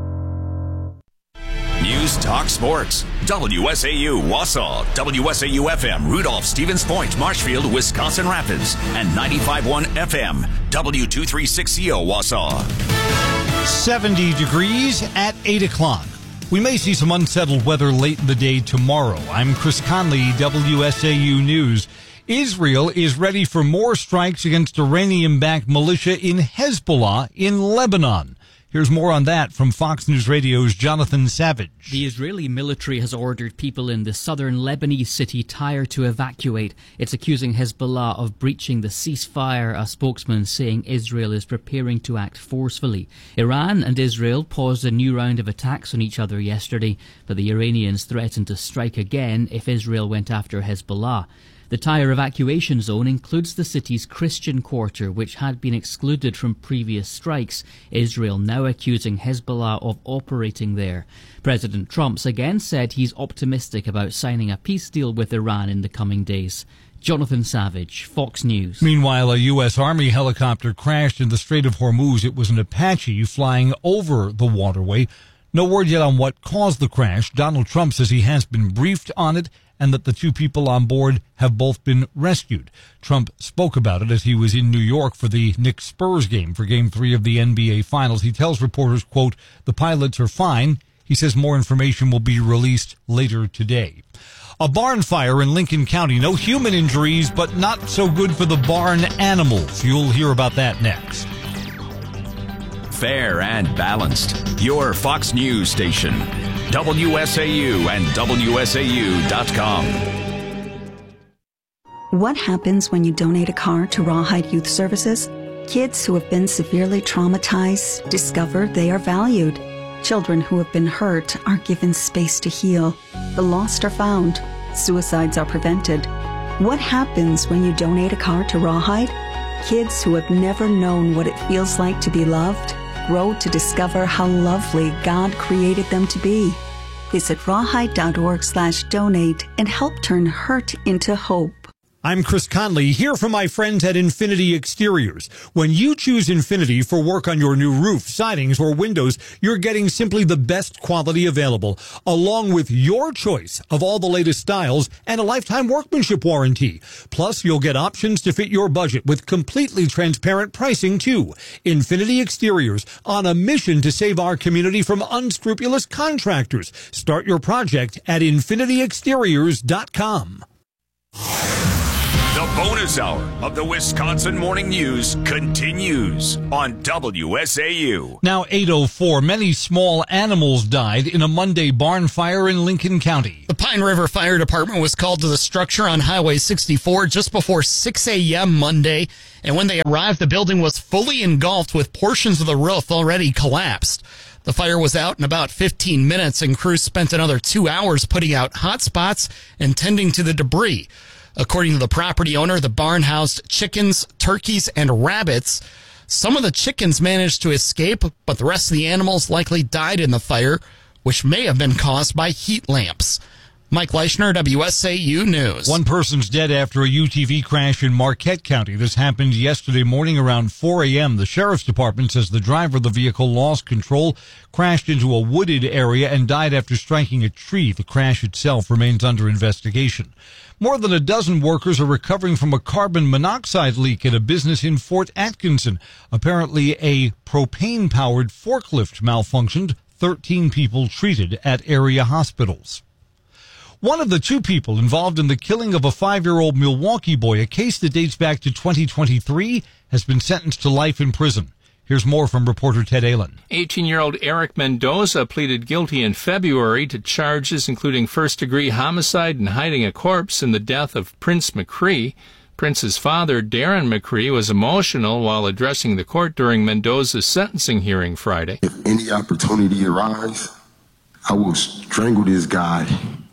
News Talk Sports. W S A U Wausau, W S A U F M Rudolph, Stevens Point, Marshfield, Wisconsin Rapids, and ninety-five point one F M W two thirty-six C O Wausau. seventy degrees at eight o'clock. We may see some unsettled weather late in the day tomorrow. I'm Chris Conley, W S A U News. Israel is ready for more strikes against Iranian-backed militia in Hezbollah in Lebanon. Here's more on that from Fox News Radio's Jonathan Savage. The Israeli military has ordered people in the southern Lebanese city Tyre to evacuate. It's accusing Hezbollah of breaching the ceasefire, a spokesman saying Israel is preparing to act forcefully. Iran and Israel paused a new round of attacks on each other yesterday, but the Iranians threatened to strike again if Israel went after Hezbollah. The Tyre evacuation zone includes the city's Christian quarter, which had been excluded from previous strikes, Israel now accusing Hezbollah of operating there. President Trump's again said he's optimistic about signing a peace deal with Iran in the coming days. Jonathan Savage, Fox News. Meanwhile, a U S. Army helicopter crashed in the Strait of Hormuz. It was an Apache flying over the waterway. No word yet on what caused the crash. Donald Trump says he has been briefed on it and that the two people on board have both been rescued. Trump spoke about it as he was in New York for the Knicks Spurs game for Game three of the N B A Finals. He tells reporters, quote, the pilots are fine. He says more information will be released later today. A barn fire in Lincoln County. No human injuries, but not so good for the barn animals. You'll hear about that next. Fair and balanced. Your Fox News station. W S A U and W S A U dot com. What happens when you donate a car to Rawhide Youth Services? Kids who have been severely traumatized discover they are valued. Children who have been hurt are given space to heal. The lost are found. Suicides are prevented. What happens when you donate a car to Rawhide? Kids who have never known what it feels like to be loved grow to discover how lovely God created them to be. Visit rawhide dot org slash donate and help turn hurt into hope. I'm Chris Conley, here for my friends at Infinity Exteriors. When you choose Infinity for work on your new roof, sidings, or windows, you're getting simply the best quality available, along with your choice of all the latest styles and a lifetime workmanship warranty. Plus, you'll get options to fit your budget with completely transparent pricing, too. Infinity Exteriors, on a mission to save our community from unscrupulous contractors. Start your project at infinity exteriors dot com. The bonus hour of the Wisconsin Morning News continues on W S A U. Now eight oh four, many small animals died in a Monday barn fire in Lincoln County. The Pine River Fire Department was called to the structure on Highway sixty-four just before six a.m. Monday, and when they arrived, the building was fully engulfed with portions of the roof already collapsed. The fire was out in about fifteen minutes, and crews spent another two hours putting out hot spots and tending to the debris. According to the property owner, the barn housed chickens, turkeys, and rabbits. Some of the chickens managed to escape, but the rest of the animals likely died in the fire, which may have been caused by heat lamps. Mike Leischner, W S A U News. One person's dead after a U T V crash in Marquette County. This happened yesterday morning around four a.m. The sheriff's department says the driver of the vehicle lost control, crashed into a wooded area, and died after striking a tree. The crash itself remains under investigation. More than a dozen workers are recovering from a carbon monoxide leak at a business in Fort Atkinson. Apparently, a propane-powered forklift malfunctioned. thirteen people treated at area hospitals. One of the two people involved in the killing of a five-year-old Milwaukee boy, a case that dates back to twenty twenty-three, has been sentenced to life in prison. Here's more from reporter Ted Allen. eighteen-year-old Eric Mendoza pleaded guilty in February to charges including first-degree homicide and hiding a corpse in the death of Prince McCree. Prince's father, Darren McCree, was emotional while addressing the court during Mendoza's sentencing hearing Friday. If any opportunity arises, I will strangle this guy.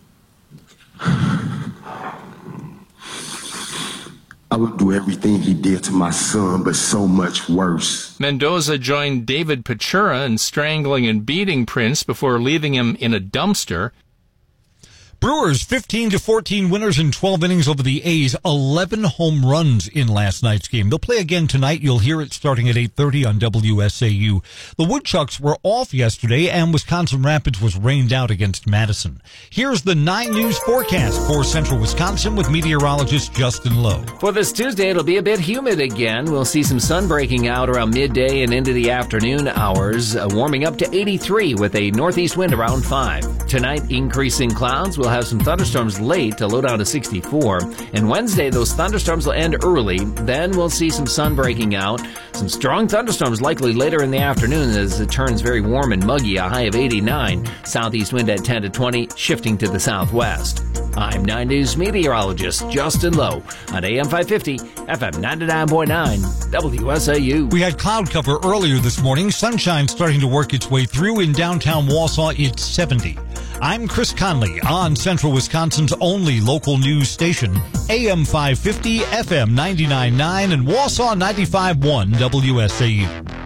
I would do everything he did to my son, but so much worse. Mendoza joined David Pachura in strangling and beating Prince before leaving him in a dumpster. Brewers fifteen to fourteen winners in twelve innings over the A's, eleven home runs in last night's game. They'll play again tonight. You'll hear it starting at eight thirty on W S A U. The Woodchucks were off yesterday, and Wisconsin Rapids was rained out against Madison. Here's the nine News forecast for central Wisconsin with meteorologist Justin Lowe. For this Tuesday, it'll be a bit humid again. We'll see some sun breaking out around midday and into the afternoon hours, uh, warming up to eighty-three with a northeast wind around five. Tonight, increasing clouds. We'll have some thunderstorms late, a low down to sixty-four. And Wednesday, those thunderstorms will end early. Then we'll see some sun breaking out. Some strong thunderstorms likely later in the afternoon as it turns very warm and muggy, a high of eighty-nine. Southeast wind at ten to twenty, shifting to the southwest. I'm nine News meteorologist Justin Lowe on A M five fifty, F M ninety-nine point nine, W S A U. We had cloud cover earlier this morning. Sunshine starting to work its way through. In downtown Wausau, it's seventy. I'm Chris Conley on Central Wisconsin's only local news station, A M five fifty, F M ninety-nine point nine, and Wausau ninety-five point one W S A U.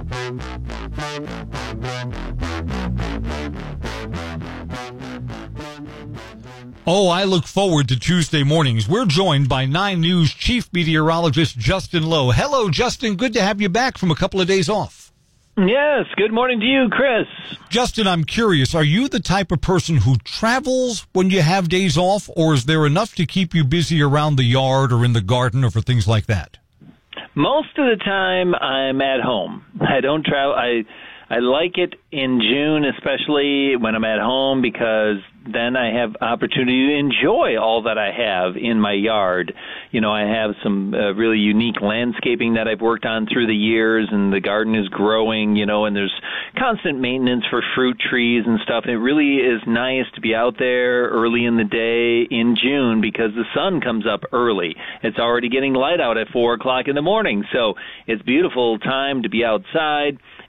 Oh, I look forward to Tuesday mornings. We're joined by nine News Chief Meteorologist Justin Lowe. Hello, Justin. Good to have you back from a couple of days off. Yes, good morning to you, Chris. Justin, I'm curious, are you the type of person who travels when you have days off, or is there enough to keep you busy around the yard or in the garden or for things like that? Most of the time, I'm at home. I don't travel. I I like it in June, especially when I'm at home, because then I have opportunity to enjoy all that I have in my yard. You know, I have some uh, really unique landscaping that I've worked on through the years, and the garden is growing, you know, and there's constant maintenance for fruit trees and stuff. It really is nice to be out there early in the day in June because the sun comes up early. It's already getting light out at four o'clock in the morning, so it's a beautiful time to be outside.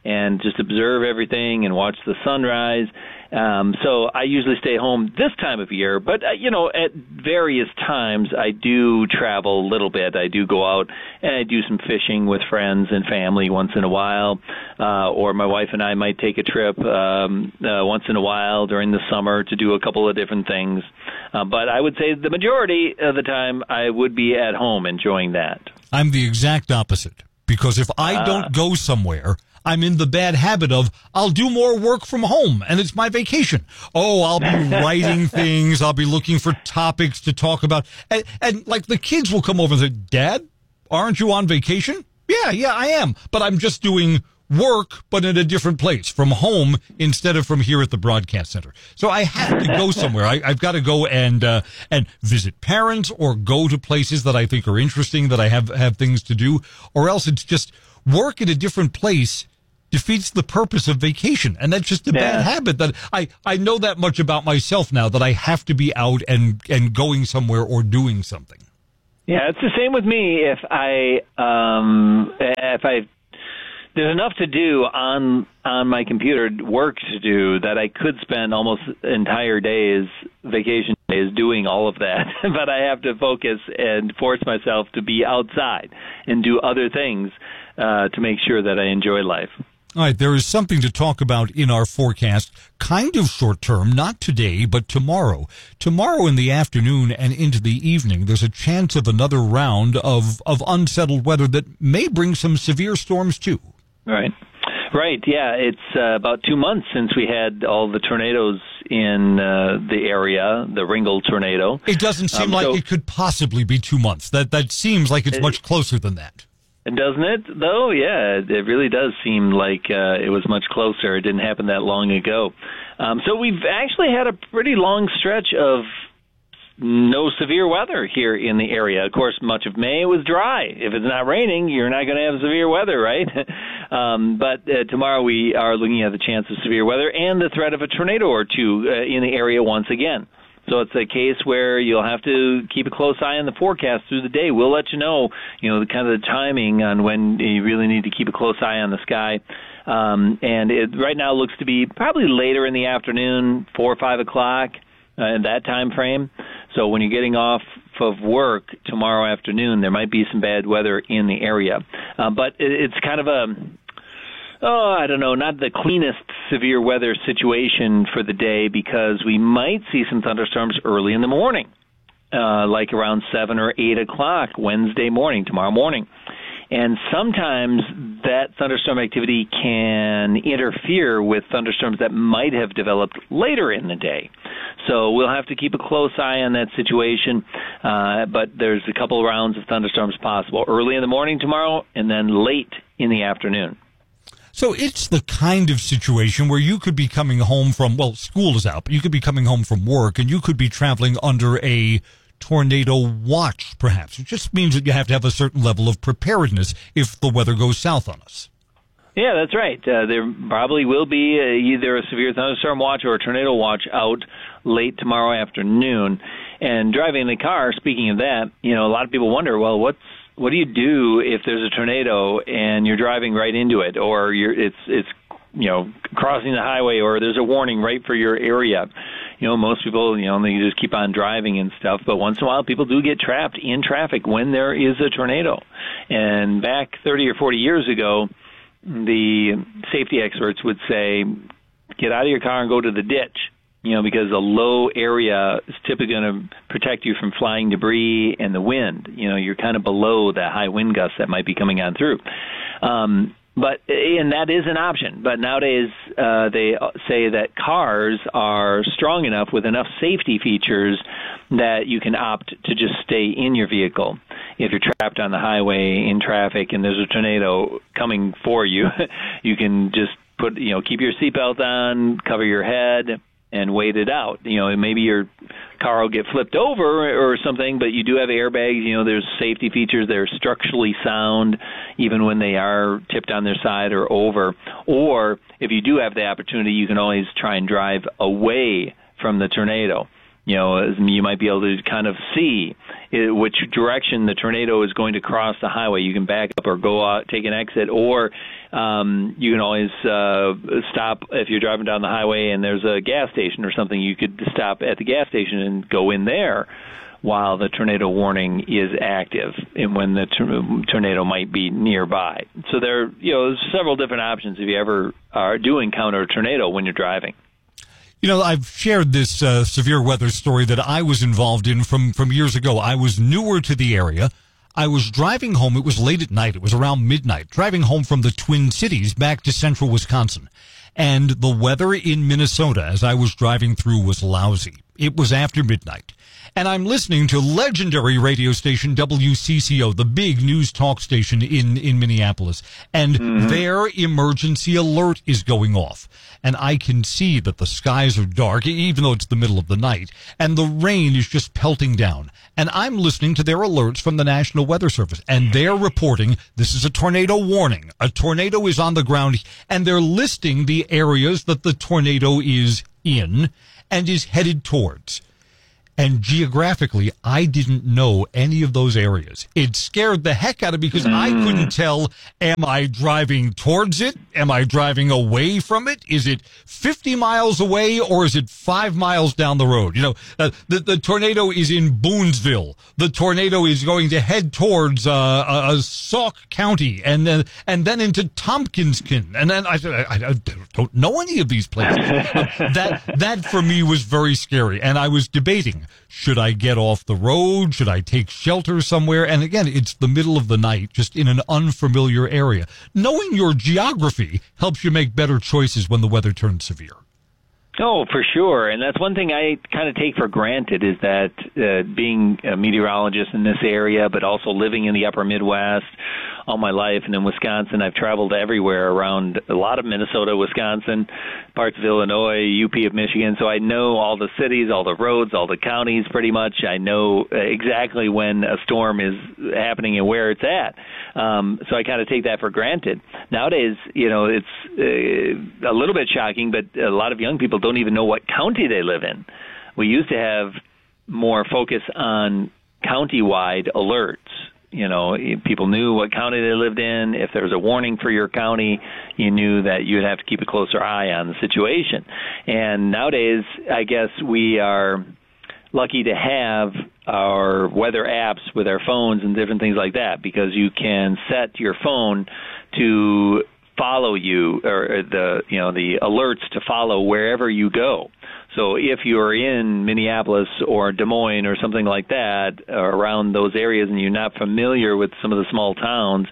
and just observe everything and watch the sunrise. Um, so I usually stay home this time of year, but, uh, you know, at various times I do travel a little bit. I do go out and I do some fishing with friends and family once in a while, uh, or my wife and I might take a trip um, uh, once in a while during the summer to do a couple of different things. Uh, but I would say the majority of the time I would be at home enjoying that. I'm the exact opposite, because if I uh, don't go somewhere, I'm in the bad habit of I'll do more work from home, and it's my vacation. Oh, I'll be writing things. I'll be looking for topics to talk about. And, and like the kids will come over and say, Dad, aren't you on vacation? Yeah, yeah, I am. But I'm just doing work, but in a different place, from home instead of from here at the broadcast center. So I have to go somewhere. I, I've got to go and uh, and visit parents or go to places that I think are interesting, that I have, have things to do, or else it's just work at a different place defeats the purpose of vacation. And that's just a yeah. bad habit that I, I know that much about myself now, that I have to be out and, and going somewhere or doing something. Yeah, it's the same with me. If I, um, if I, there's enough to do on, on my computer, work to do, that I could spend almost entire days, vacation days, doing all of that. But I have to focus and force myself to be outside and do other things uh, to make sure that I enjoy life. All right, there is something to talk about in our forecast, kind of short term, not today, but tomorrow. Tomorrow in the afternoon and into the evening, there's a chance of another round of, of unsettled weather that may bring some severe storms too. Right. Right, yeah. It's uh, about two months since we had all the tornadoes in uh, the area, the Ringgold tornado. It doesn't seem um, like so, it could possibly be two months. That, that seems like it's it, much closer than that. Doesn't it, though? Yeah, it really does seem like uh, it was much closer. It didn't happen that long ago. Um, so we've actually had a pretty long stretch of no severe weather here in the area. Of course, much of May was dry. If it's not raining, you're not going to have severe weather, right? um, but uh, tomorrow we are looking at the chance of severe weather and the threat of a tornado or two uh, in the area once again. So it's a case where you'll have to keep a close eye on the forecast through the day. We'll let you know, you know, the kind of the timing on when you really need to keep a close eye on the sky. Um, and it right now looks to be probably later in the afternoon, four or five o'clock, uh, in that time frame. So when you're getting off of work tomorrow afternoon, there might be some bad weather in the area. Uh, but it, it's kind of a... Oh, I don't know, not the cleanest severe weather situation for the day, because we might see some thunderstorms early in the morning, uh, like around seven or eight o'clock Wednesday morning, tomorrow morning. And sometimes that thunderstorm activity can interfere with thunderstorms that might have developed later in the day. So we'll have to keep a close eye on that situation, uh, but there's a couple of rounds of thunderstorms possible, early in the morning tomorrow and then late in the afternoon. So it's the kind of situation where you could be coming home from, well, school is out, but you could be coming home from work and you could be traveling under a tornado watch, perhaps. It just means that you have to have a certain level of preparedness if the weather goes south on us. Yeah, that's right. Uh, there probably will be uh, either a severe thunderstorm watch or a tornado watch out late tomorrow afternoon. And driving the car, speaking of that, you know, a lot of people wonder, well, what's What do you do if there's a tornado and you're driving right into it, or you're it's it's you know crossing the highway, or there's a warning right for your area? You know, most people, you know, they just keep on driving and stuff, but once in a while people do get trapped in traffic when there is a tornado. And back thirty or forty years ago, the safety experts would say, get out of your car and go to the ditch. You know, because a low area is typically going to protect you from flying debris and the wind. You know, you're kind of below the high wind gusts that might be coming on through. Um, but, and that is an option. But nowadays, uh, they say that cars are strong enough with enough safety features that you can opt to just stay in your vehicle. If you're trapped on the highway in traffic and there's a tornado coming for you, you can just put, you know, keep your seatbelt on, cover your head, and wait it out. You know, maybe your car will get flipped over or something, but you do have airbags. You know, there's safety features. They're structurally sound, even when they are tipped on their side or over. Or if you do have the opportunity, you can always try and drive away from the tornado. You know, as you might be able to kind of see it, which direction the tornado is going to cross the highway. You can back up or go out, take an exit, or um, you can always uh, stop if you're driving down the highway and there's a gas station or something. You could stop at the gas station and go in there while the tornado warning is active and when the tor- tornado might be nearby. So there, you know, there's several different options if you ever are doing counter a tornado when you're driving. You know, I've shared this uh, severe weather story that I was involved in from, from years ago. I was newer to the area. I was driving home. It was late at night. It was around midnight, driving home from the Twin Cities back to central Wisconsin. And the weather in Minnesota as I was driving through was lousy. It was after midnight. And I'm listening to legendary radio station W C C O, the big news talk station in, in Minneapolis. And mm-hmm. their emergency alert is going off. And I can see that the skies are dark, even though it's the middle of the night. And the rain is just pelting down. And I'm listening to their alerts from the National Weather Service. And they're reporting this is a tornado warning. A tornado is on the ground. And they're listing the areas that the tornado is in and is headed towards. And geographically, I didn't know any of those areas. It scared the heck out of me because mm. I couldn't tell, am I driving towards it? Am I driving away from it? Is it fifty miles away or is it five miles down the road? You know, uh, the, the tornado is in Boonsville. The tornado is going to head towards uh, uh, Sauk County and then and then into Tompkinskin. And then I said, I, I don't know any of these places. uh, that, that for me was very scary. And I was debating. Should I get off the road? Should I take shelter somewhere? And again, it's the middle of the night, just in an unfamiliar area. Knowing your geography helps you make better choices when the weather turns severe. Oh, for sure. And that's one thing I kind of take for granted is that uh, being a meteorologist in this area, but also living in the upper Midwest all my life and in Wisconsin, I've traveled everywhere around a lot of Minnesota, Wisconsin, parts of Illinois, U P of Michigan. So I know all the cities, all the roads, all the counties pretty much. I know exactly when a storm is happening and where it's at. Um, so I kind of take that for granted. Nowadays, you know, it's uh, a little bit shocking, but a lot of young people don't even know what county they live in. We used to have more focus on county-wide alerts. You know, people knew what county they lived in. If there was a warning for your county, you knew that you would have to keep a closer eye on the situation. And nowadays, I guess we are lucky to have our weather apps with our phones and different things like that, because you can set your phone to follow you, or the you know the alerts to follow wherever you go. So if you're in Minneapolis or Des Moines or something like that, or around those areas, and you're not familiar with some of the small towns,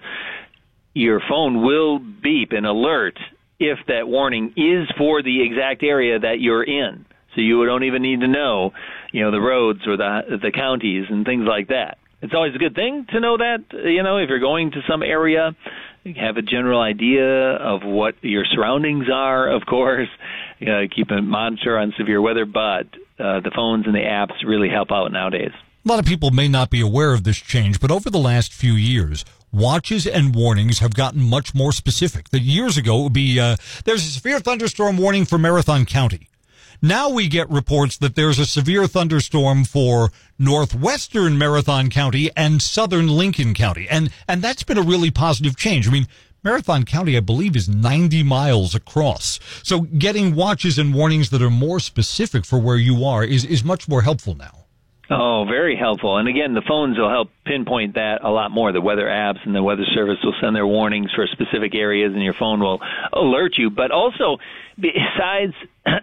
your phone will beep and alert if that warning is for the exact area that you're in. So you don't even need to know, you know, the roads or the the counties and things like that. It's always a good thing to know that, you know, if you're going to some area, you have a general idea of what your surroundings are, of course. Uh, keep a monitor on severe weather, but uh, the phones and the apps really help out nowadays. A lot of people may not be aware of this change, but over the last few years, watches and warnings have gotten much more specific. That years ago, it would be, uh, there's a severe thunderstorm warning for Marathon County. Now we get reports that there's a severe thunderstorm for northwestern Marathon County and southern Lincoln County. And, and that's been a really positive change. I mean, Marathon County, I believe, is ninety miles across. So getting watches and warnings that are more specific for where you are is, is much more helpful now. Oh, very helpful. And again, the phones will help pinpoint that a lot more. The weather apps and the weather service will send their warnings for specific areas, and your phone will alert you. But also, besides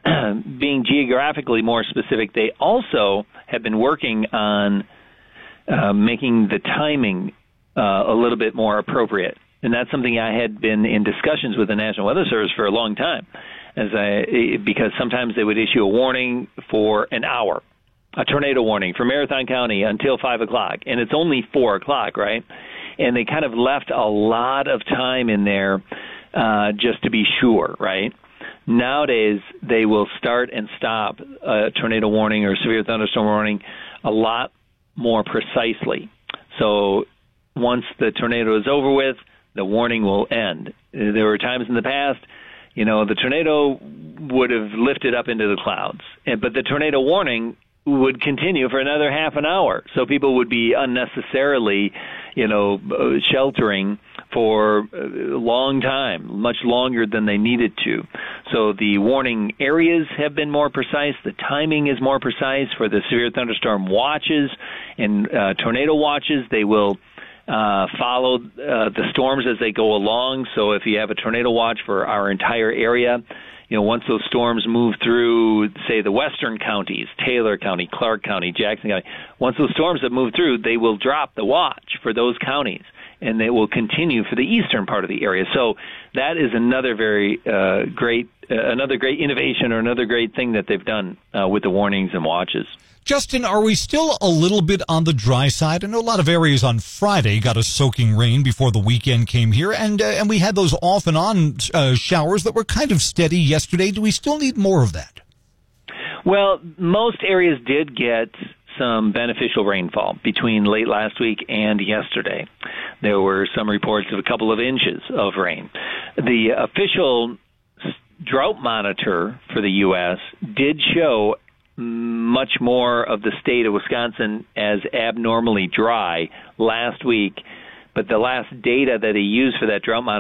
being geographically more specific, they also have been working on uh, making the timing uh, a little bit more appropriate. And that's something I had been in discussions with the National Weather Service for a long time, as I, because sometimes they would issue a warning for an hour. A tornado warning for Marathon County until five o'clock, and it's only four o'clock, right? And they kind of left a lot of time in there uh, just to be sure, right? Nowadays, they will start and stop a tornado warning or severe thunderstorm warning a lot more precisely. So once the tornado is over with, the warning will end. There were times in the past, you know, the tornado would have lifted up into the clouds, but the tornado warning would continue for another half an hour. So people would be unnecessarily, you know, uh, sheltering for a long time, much longer than they needed to. So the warning areas have been more precise. The timing is more precise for the severe thunderstorm watches and uh, tornado watches. They will uh, follow uh, the storms as they go along. So if you have a tornado watch for our entire area, you know, once those storms move through, say, the western counties, Taylor County, Clark County, Jackson County, once those storms have moved through, they will drop the watch for those counties, and they will continue for the eastern part of the area. So that is another very uh, great, uh, another great innovation or another great thing that they've done uh, with the warnings and watches. Justin, are we still a little bit on the dry side? I know a lot of areas on Friday got a soaking rain before the weekend came here, and uh, and we had those off and on uh, showers that were kind of steady yesterday. Do we still need more of that? Well, most areas did get some beneficial rainfall between late last week and yesterday. There were some reports of a couple of inches of rain. The official drought monitor for the U S did show much more of the state of Wisconsin as abnormally dry last week, but the last data that he used for that drought monitor